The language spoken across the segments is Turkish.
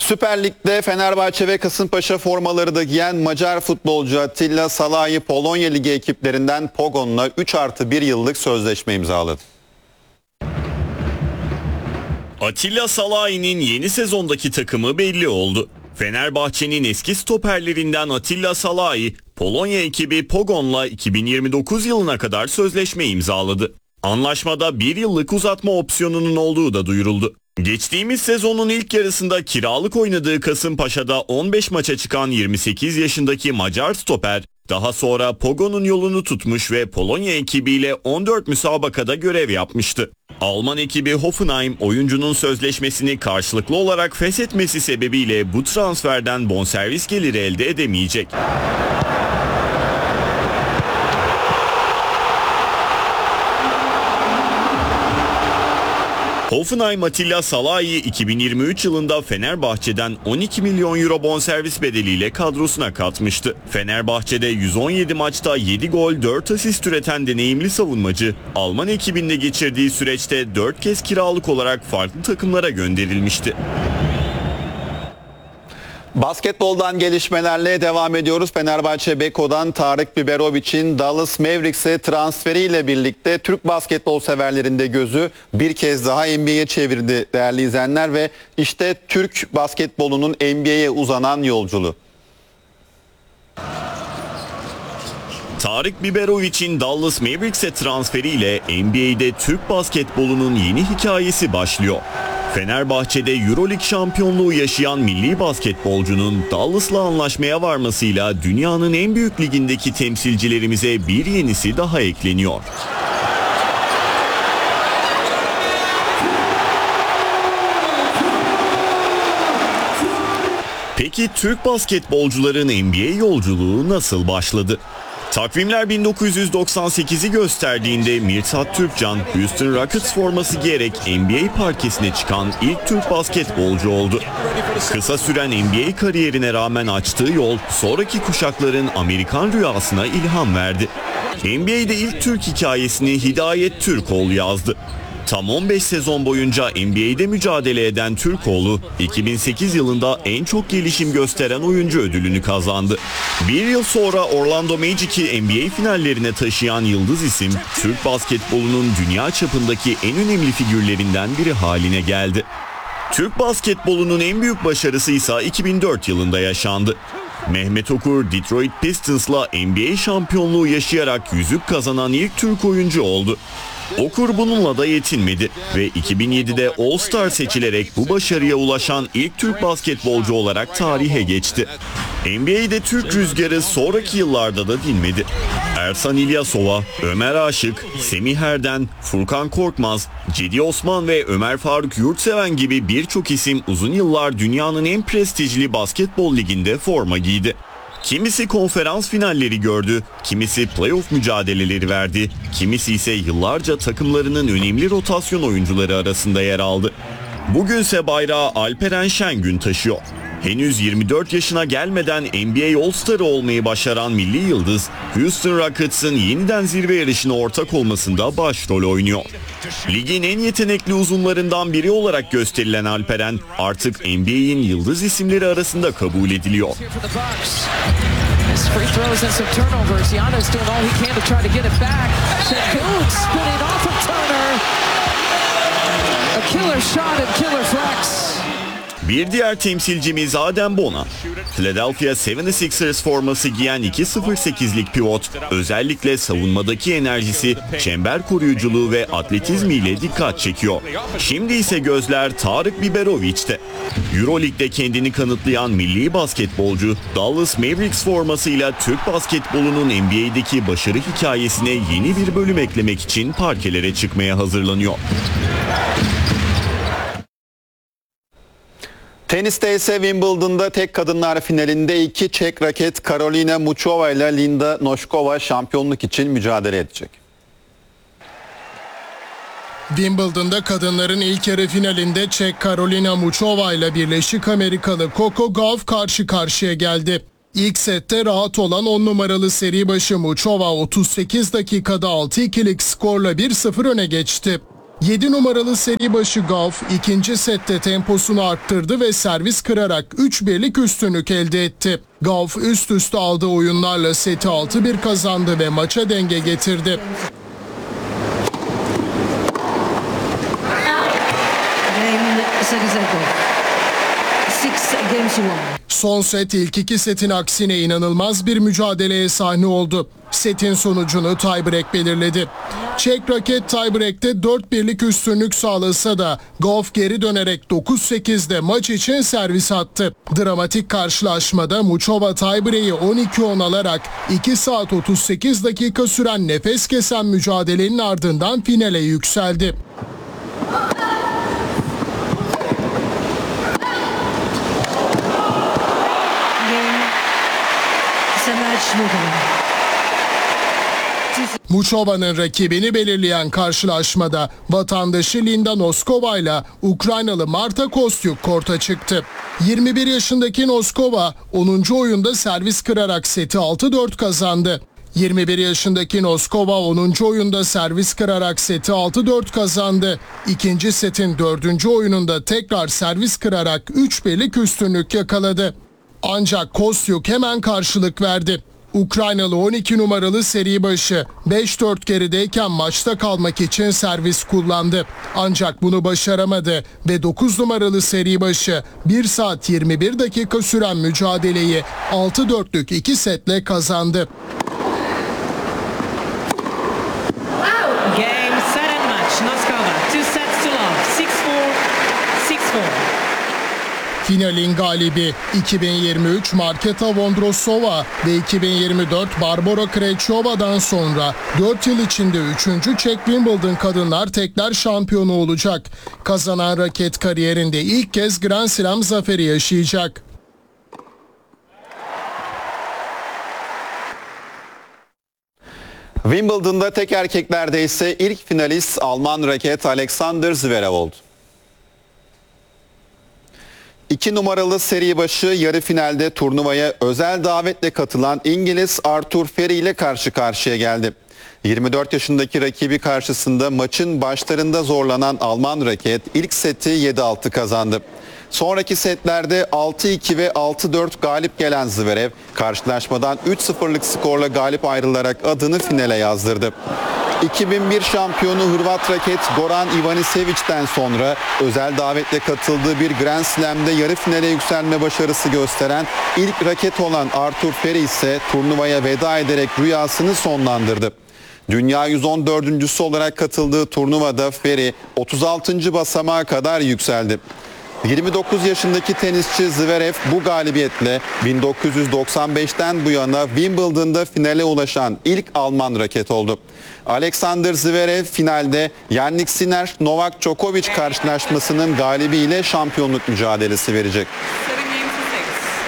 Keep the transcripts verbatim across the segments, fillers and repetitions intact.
Süper Lig'de Fenerbahçe ve Kasımpaşa formaları da giyen Macar futbolcu Attila Szalai Polonya Ligi ekiplerinden Pogon'la üç artı bir yıllık sözleşme imzaladı. Attila Szalai'nin yeni sezondaki takımı belli oldu. Fenerbahçe'nin eski stoperlerinden Attila Szalai, Polonya ekibi Pogon'la iki bin yirmi dokuz yılına kadar sözleşme imzaladı. Anlaşmada bir yıllık uzatma opsiyonunun olduğu da duyuruldu. Geçtiğimiz sezonun ilk yarısında kiralık oynadığı Kasımpaşa'da on beş maça çıkan yirmi sekiz yaşındaki Macar stoper, daha sonra Pogon'un yolunu tutmuş ve Polonya ekibiyle on dört müsabakada görev yapmıştı. Alman ekibi Hoffenheim oyuncunun sözleşmesini karşılıklı olarak feshetmesi sebebiyle bu transferden bonservis geliri elde edemeyecek. Hoffenheim Attila Szalai'yi iki bin yirmi üç yılında Fenerbahçe'den on iki milyon euro bonservis bedeliyle kadrosuna katmıştı. Fenerbahçe'de yüz on yedi maçta yedi gol dört asist üreten deneyimli savunmacı, Alman ekibinde geçirdiği süreçte dört kez kiralık olarak farklı takımlara gönderilmişti. Basketboldan gelişmelerle devam ediyoruz. Fenerbahçe Beko'dan Tarık Biberovic'in Dallas Mavericks'e transferiyle birlikte Türk basketbol severlerinde gözü bir kez daha N B A'ye çevirdi değerli izleyenler ve işte Türk basketbolunun N B A'ye uzanan yolculuğu. Tarık Biberovic'in Dallas Mavericks'e transferiyle N B A'de Türk basketbolunun yeni hikayesi başlıyor. Fenerbahçe'de Euroleague şampiyonluğu yaşayan milli basketbolcunun Dallas'la anlaşmaya varmasıyla dünyanın en büyük ligindeki temsilcilerimize bir yenisi daha ekleniyor. Peki Türk basketbolcuların N B A yolculuğu nasıl başladı? Takvimler bin dokuz yüz doksan sekizi gösterdiğinde Mirsad Türkcan, Houston Rockets forması giyerek N B A parkesine çıkan ilk Türk basketbolcu oldu. Kısa süren N B A kariyerine rağmen açtığı yol, sonraki kuşakların Amerikan rüyasına ilham verdi. N B A'de ilk Türk hikayesini Hidayet Türkoğlu yazdı. Tam on beş sezon boyunca N B A'de mücadele eden Türkoğlu, iki bin sekiz yılında en çok gelişim gösteren oyuncu ödülünü kazandı. Bir yıl sonra Orlando Magic'i N B A finallerine taşıyan yıldız isim, Türk basketbolunun dünya çapındaki en önemli figürlerinden biri haline geldi. Türk basketbolunun en büyük başarısı ise iki bin dört yılında yaşandı. Mehmet Okur, Detroit Pistons'la N B A şampiyonluğu yaşayarak yüzük kazanan ilk Türk oyuncu oldu. Okur bununla da yetinmedi ve iki bin yedide All-Star seçilerek bu başarıya ulaşan ilk Türk basketbolcu olarak tarihe geçti. N B A'de Türk rüzgarı sonraki yıllarda da dinmedi. Ersan İlyasova, Ömer Aşık, Semih Erden, Furkan Korkmaz, Cedi Osman ve Ömer Faruk Yurtseven gibi birçok isim uzun yıllar dünyanın en prestijli basketbol liginde forma giydi. Kimisi konferans finalleri gördü, kimisi playoff mücadeleleri verdi, kimisi ise yıllarca takımlarının önemli rotasyon oyuncuları arasında yer aldı. Bugünse bayrağı Alperen Şengün taşıyor. Henüz yirmi dört yaşına gelmeden N B A All-Star'ı olmayı başaran milli yıldız, Houston Rockets'ın yeniden zirve yarışına ortak olmasında başrol oynuyor. Ligin en yetenekli uzunlarından biri olarak gösterilen Alperen artık N B A'in yıldız isimleri arasında kabul ediliyor. Bir diğer temsilcimiz Adem Bona. Philadelphia yetmiş sekiz ers forması giyen iki sıfır sekizlik pivot, özellikle savunmadaki enerjisi, çember koruyuculuğu ve atletizmiyle dikkat çekiyor. Şimdi ise gözler Tarık Biberovic'te. Euroleague'de kendini kanıtlayan milli basketbolcu, Dallas Mavericks formasıyla Türk basketbolunun N B A'deki başarı hikayesine yeni bir bölüm eklemek için parkelere çıkmaya hazırlanıyor. Teniste ise Wimbledon'da tek kadınlar finalinde iki Çek raket Karolina Muchova ile Linda Noskova şampiyonluk için mücadele edecek. Wimbledon'da kadınların ilk yarı finalinde Çek Karolina Muchova ile Birleşik Amerikalı Coco Gauff karşı karşıya geldi. İlk sette rahat olan on numaralı seri başı Muchova otuz sekiz dakikada altı ikilik skorla bir sıfır öne geçti. yedi numaralı seri başı Gauff ikinci sette temposunu arttırdı ve servis kırarak üç birlik üstünlük elde etti. Gauff üst üste aldığı oyunlarla seti altı bir kazandı ve maça denge getirdi. Son set ilk iki setin aksine inanılmaz bir mücadeleye sahne oldu. Setin sonucunu tiebreak belirledi. Çek raket tiebreak'te dört birlik üstünlük sağlasa da Gauff geri dönerek dokuz sekizde maç için servis attı. Dramatik karşılaşmada Muchova tiebreak'i on iki on alarak iki saat otuz sekiz dakika süren nefes kesen mücadelenin ardından finale yükseldi. Muchova'nın rakibini belirleyen karşılaşmada vatandaşı Linda Noskova ile Ukraynalı Marta Kostyuk korta çıktı. yirmi bir yaşındaki Noskova onuncu oyunda servis kırarak seti altı dört kazandı. yirmi bir yaşındaki Noskova onuncu oyunda servis kırarak seti altı dört kazandı. İkinci setin dördüncü oyununda tekrar servis kırarak üç birlik üstünlük yakaladı. Ancak Kostyuk hemen karşılık verdi. Ukraynalı on iki numaralı seri başı beş dört gerideyken maçta kalmak için servis kullandı. Ancak bunu başaramadı ve dokuz numaralı seri başı bir saat yirmi bir dakika süren mücadeleyi altı dörtlük iki setle kazandı. Game, set and match. Noskova, two sets to love. six four, six four. Finalin galibi iki bin yirmi üç Marketa Vondrousova ve iki bin yirmi dört Barbora Krejcova'dan sonra dört yıl içinde üçüncü Çek Wimbledon kadınlar tekler şampiyonu olacak. Kazanan raket kariyerinde ilk kez Grand Slam zaferi yaşayacak. Wimbledon'da tek erkeklerde ise ilk finalist Alman raket Alexander Zverev oldu. İki numaralı seri başı yarı finalde turnuvaya özel davetle katılan İngiliz Arthur Feri ile karşı karşıya geldi. yirmi dört yaşındaki rakibi karşısında maçın başlarında zorlanan Alman raket ilk seti yedi altı kazandı. Sonraki setlerde altı iki ve altı dört galip gelen Zverev karşılaşmadan üç sıfırlık skorla galip ayrılarak adını finale yazdırdı. iki bin bir şampiyonu Hırvat raket Goran Ivanisevic'den sonra özel davetle katıldığı bir Grand Slam'de yarı finale yükselme başarısı gösteren ilk raket olan Arthur Feri ise turnuvaya veda ederek rüyasını sonlandırdı. Dünya yüz on dördüncüsü olarak katıldığı turnuvada Feri otuz altıncı basamağa kadar yükseldi. yirmi dokuz yaşındaki tenisçi Zverev bu galibiyetle bin dokuz yüz doksan beşten bu yana Wimbledon'da finale ulaşan ilk Alman raket oldu. Alexander Zverev finalde Jannik Sinner Novak Djokovic karşılaşmasının galibiyle şampiyonluk mücadelesi verecek. Seven games to six.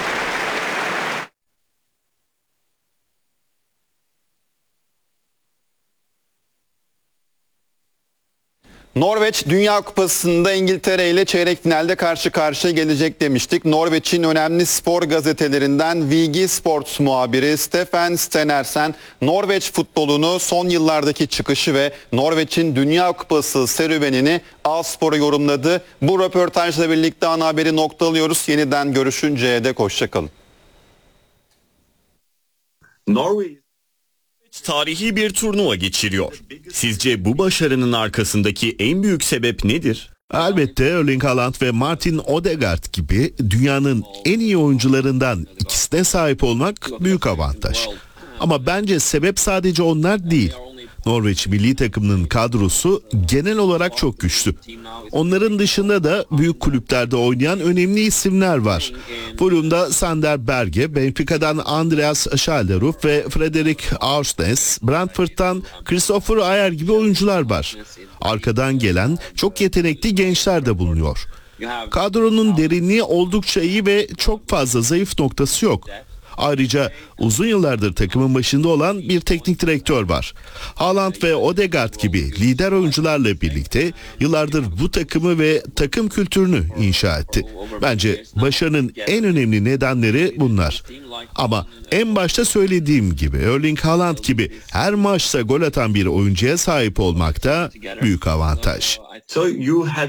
Norveç Dünya Kupası'nda İngiltere ile çeyrek finalde karşı karşıya gelecek demiştik. Norveç'in önemli spor gazetelerinden V G Sports muhabiri Stefan Stenersen, Norveç futbolunu son yıllardaki çıkışı ve Norveç'in Dünya Kupası serüvenini A-Spor'a yorumladı. Bu röportajla birlikte ana haberi noktalıyoruz. Yeniden görüşünceye dek hoşçakalın. Norveç tarihi bir turnuva geçiriyor. Sizce bu başarının arkasındaki en büyük sebep nedir? Elbette Erling Haaland ve Martin Odegaard gibi dünyanın en iyi oyuncularından ikisine sahip olmak büyük avantaj. Ama bence sebep sadece onlar değil. Norveç milli takımının kadrosu genel olarak çok güçlü. Onların dışında da büyük kulüplerde oynayan önemli isimler var. Fulham'da Sander Berge, Benfica'dan Andreas Schalderup ve Frederik Aursnes, Brentford'dan Christopher Ayer gibi oyuncular var. Arkadan gelen çok yetenekli gençler de bulunuyor. Kadronun derinliği oldukça iyi ve çok fazla zayıf noktası yok. Ayrıca uzun yıllardır takımın başında olan bir teknik direktör var. Haaland ve Odegaard gibi lider oyuncularla birlikte yıllardır bu takımı ve takım kültürünü inşa etti. Bence başarının en önemli nedenleri bunlar. Ama en başta söylediğim gibi Erling Haaland gibi her maçta gol atan bir oyuncuya sahip olmak da büyük avantaj. So you had